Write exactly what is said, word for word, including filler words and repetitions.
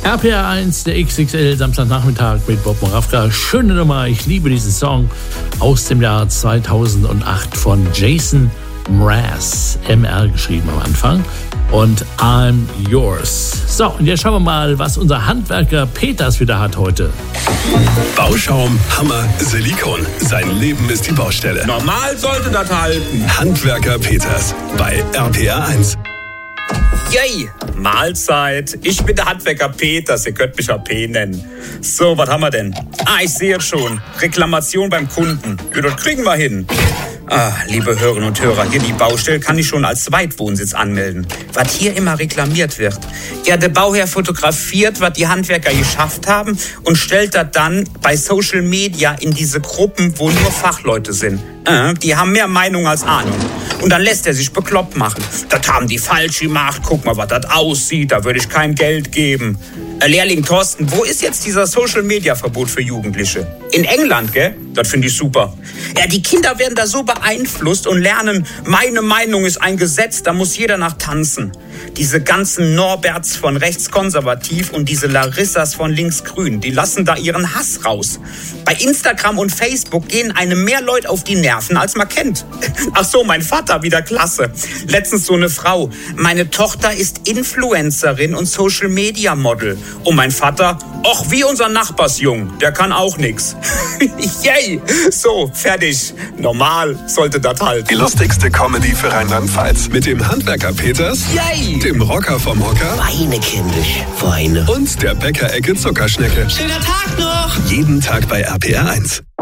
R P R eins, der X X L Samstagnachmittag mit Bob Moravka. Schöne Nummer, ich liebe diesen Song aus dem Jahr zweitausendacht von Jason Mraz, M R geschrieben am Anfang, und I'm Yours. So, und jetzt schauen wir mal, was unser Handwerker Peters wieder hat heute. Bauschaum, Hammer, Silikon. Sein Leben ist die Baustelle. Normal sollte das halten. Handwerker Peters bei R P R eins. Yay, Mahlzeit. Ich bin der Handwerker Peters, ihr könnt mich A P nennen. So, was haben wir denn? Ah, ich sehe schon. Reklamation beim Kunden. Ja, das kriegen wir hin. Ah, liebe Hörerinnen und Hörer, hier die Baustelle kann ich schon als Zweitwohnsitz anmelden. Was hier immer reklamiert wird. Ja, der Bauherr fotografiert, was die Handwerker geschafft haben und stellt das dann bei Social Media in diese Gruppen, wo nur Fachleute sind. Äh, die haben mehr Meinung als Ahnung. Und dann lässt er sich bekloppt machen. Das haben die falsch gemacht, guck mal, was das aussieht, da würde ich kein Geld geben. Lehrling Thorsten, wo ist jetzt dieser Social-Media-Verbot für Jugendliche? In England, gell? Das finde ich super. Ja, die Kinder werden da so beeinflusst und lernen, meine Meinung ist ein Gesetz, da muss jeder nach tanzen. Diese ganzen Norberts von rechtskonservativ und diese Larissas von linksgrün, die lassen da ihren Hass raus. Bei Instagram und Facebook gehen einem mehr Leute auf die Nerven, als man kennt. Ach so, mein Vater, wieder klasse. Letztens so eine Frau. Meine Tochter ist Influencerin und Social-Media-Model. Und mein Vater, ach, wie unser Nachbarsjung, der kann auch nix. Yay! So, fertig. Normal sollte das halt. Die lustigste Comedy für Rheinland-Pfalz. Mit dem Handwerker Peters, Yay! Dem Rocker vom Hocker Weine, kindisch, Weine. und der Bäckerecke Zuckerschnecke. Schöner Tag noch! Jeden Tag bei R P R eins.